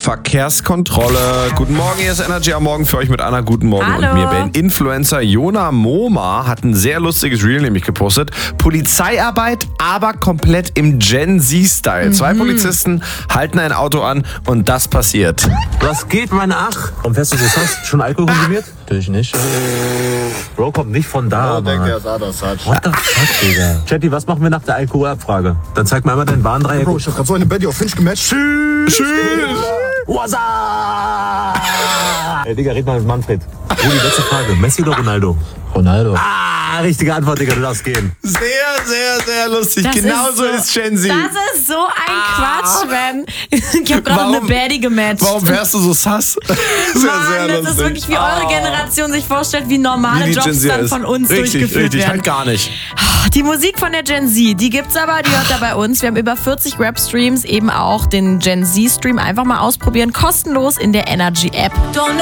Verkehrskontrolle. Guten Morgen, hier ist Energy am Morgen für euch mit Anna. Guten Morgen Hallo. und mir, Ben. Influencer Jona Moma hat ein sehr lustiges Reel nämlich gepostet. Polizeiarbeit, aber komplett im Gen Z-Style. 2 Polizisten halten ein Auto an und das passiert. Was geht, meine Ach? Warum fährst du so fast? Schon Alkohol konsumiert? Natürlich nicht. Bro, kommt nicht von da, Ich denke, Mann. er ist anders. What the fuck, Digga? Chatty, was machen wir nach der Alkoholabfrage? Dann zeig mal einmal deinen Warndreieck. Bro, ich hab grad so eine Betty auf Finch gematcht. Tschüss. What's up? Ey, Digga, red mal mit Manfred. Rudi, letzte Frage. Messi oder Ronaldo? Ronaldo. Ah, richtige Antwort, Digga, du darfst gehen. Sehr, sehr, sehr lustig. Das Genauso ist Gen Z. Das ist so ein Quatsch, Ben. Ich hab gerade eine Baddie gematcht. Warum wärst du so sass? Sehr, Mann, das ist wirklich, wie eure Generation sich vorstellt, wie normale Wie die Gen Jobs Z dann ist. von uns Richtig, durchgeführt richtig, werden. halt gar nicht. Die Musik von der Gen Z, die gibt's aber, die hört da bei uns. Wir haben über 40 Rap-Streams, eben auch den Gen Z-Stream. Einfach mal ausprobieren, kostenlos in der Energy-App.